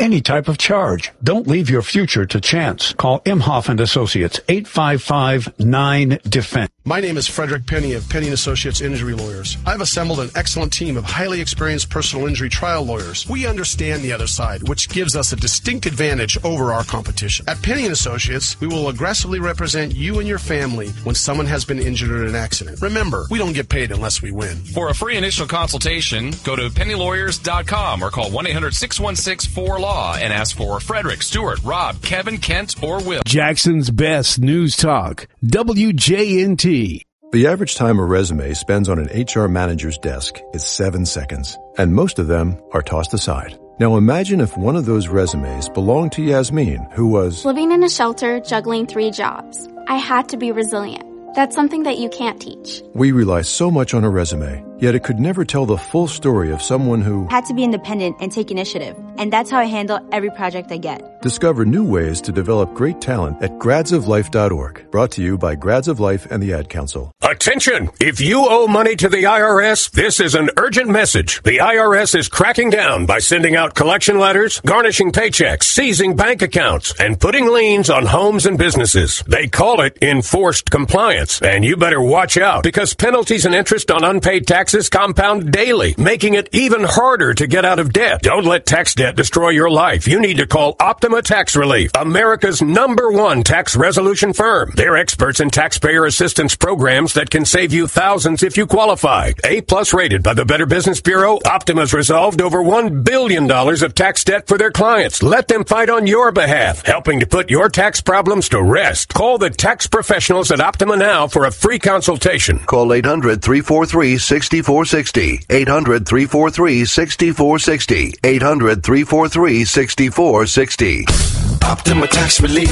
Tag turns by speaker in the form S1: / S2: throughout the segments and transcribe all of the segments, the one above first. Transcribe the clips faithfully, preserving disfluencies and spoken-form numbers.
S1: any type of charge. Don't leave your future to chance. Call Imhoff and Associates, eight five five nine defend.
S2: My name is Frederick Penny of Penny and Associates Injury Lawyers. I've assembled an excellent team of highly experienced personal injury trial lawyers. We understand the other side, which gives us a distinct advantage over our competition. At Penny and Associates, we will aggressively represent you and your family when someone has been injured in an accident. Remember, we don't get paid unless we win.
S3: For a free initial consultation, go to penny lawyers dot com or call one eight hundred six one six four law and ask for Frederick, Stuart, Rob, Kevin, Kent, or Will.
S4: Jackson's Best News Talk, W J N T.
S5: The average time a resume spends on an H R manager's desk is seven seconds, and most of them are tossed aside. Now imagine if one of those resumes belonged to Yasmin, who was
S6: living in a shelter, juggling three jobs. I had to be resilient. That's something that you can't teach.
S5: We rely so much on a resume, yet it could never tell the full story of someone who
S7: had to be independent and take initiative. And that's how I handle every project I get.
S5: Discover new ways to develop great talent at grads of life dot org. Brought to you by Grads of Life and the Ad Council.
S8: Attention! If you owe money to the I R S, this is an urgent message. The I R S is cracking down by sending out collection letters, garnishing paychecks, seizing bank accounts, and putting liens on homes and businesses. They call it enforced compliance. And you better watch out, because penalties and interest on unpaid taxes compound daily, making it even harder to get out of debt. Don't let tax debt destroy your life. You need to call Optima Tax Relief, America's number one tax resolution firm. They're experts in taxpayer assistance programs that can save you thousands if you qualify. A-plus rated by the Better Business Bureau, Optima's resolved over one billion dollars of tax debt for their clients. Let them fight on your behalf, helping to put your tax problems to rest. Call the tax professionals at Optima now for a free consultation.
S9: Call eight hundred, three four three, six four six zero. eight hundred, three four three, six four six zero. eight hundred, three four three, six four six zero.
S10: Optima Tax Relief.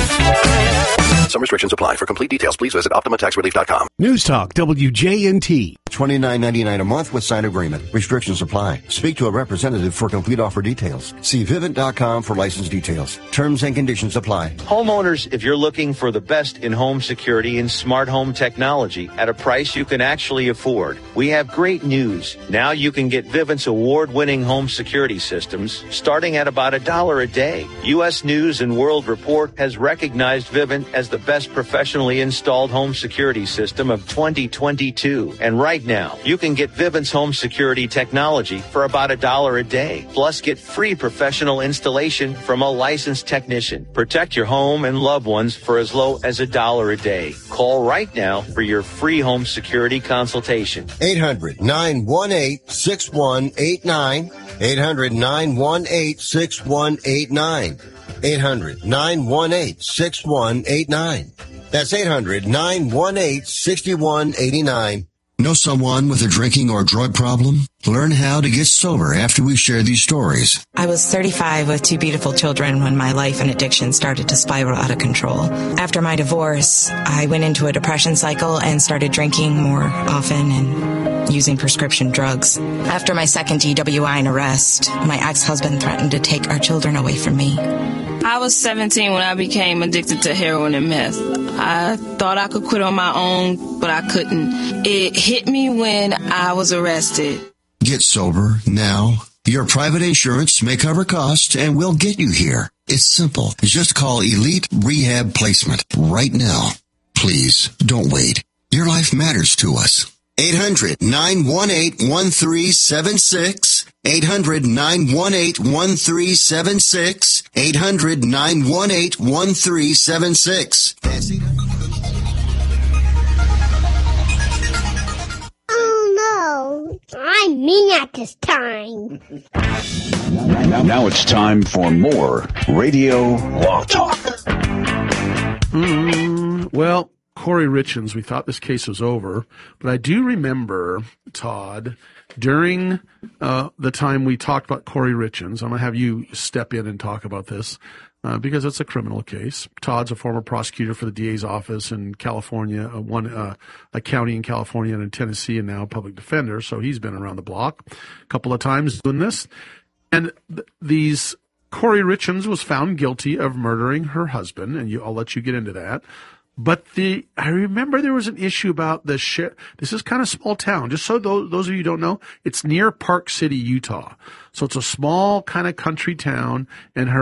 S9: Some restrictions apply. For complete details, please visit optima tax relief dot com.
S4: News Talk, W J N T.
S11: twenty-nine ninety-nine a month with signed agreement. Restrictions apply. Speak to a representative for complete offer details. See vivint dot com for license details. Terms and conditions apply.
S12: Homeowners, if you're looking for the best in home security and smart home technology at a price you can actually afford, we have great news. Now you can get Vivint's award-winning home security systems starting at about a dollar a day. U S News and World Report has recognized Vivint as the best professionally installed home security system of twenty twenty-two. And right now, you can get Vivint's home security technology for about a dollar a day. Plus, get free professional installation from a licensed technician. Protect your home and loved ones for as low as a dollar a day. Call right now for your free home security consultation.
S11: eight hundred, nine one eight, six one eight nine. eight hundred, nine one eight, six one eight nine. eight hundred, nine one eight, six one eight nine. That's eight hundred, nine one eight, six one eight nine.
S13: Know someone with a drinking or drug problem? Learn how to get sober after we share these stories.
S14: I was thirty-five with two beautiful children when my life and addiction started to spiral out of control. After my divorce, I went into a depression cycle and started drinking more often and using prescription drugs. After my second D W I and arrest, my ex-husband threatened to take our children away from me.
S15: I was seventeen when I became addicted to heroin and meth. I thought I could quit on my own, but I couldn't. It hit me when I was arrested.
S13: Get sober now. Your private insurance may cover costs and we'll get you here. It's simple. Just call Elite Rehab Placement right now. Please don't wait. Your life matters to us. eight hundred, nine one eight, one three seven six. eight hundred, nine one eight, one three seven six. eight hundred, nine one eight, one three seven six.
S16: Oh no, I'm mean at this time.
S1: Now, now it's time for more Radio Law Talk.
S2: Mm, well, Corey Richins, we thought this case was over, but I do remember, Todd, during uh, the time we talked about Corey Richins, I'm going to have you step in and talk about this uh, because it's a criminal case. Todd's a former prosecutor for the D A's office in California, uh, one uh, a county in California and in Tennessee, and now a public defender, so he's been around the block a couple of times doing this. And th- these Corey Richins was found guilty of murdering her husband, and you, I'll let you get into that. But the I remember there was an issue about the share. This is kind of small town. Just so those, those of you who don't know, it's near Park City, Utah. So it's a small kind of country town, and her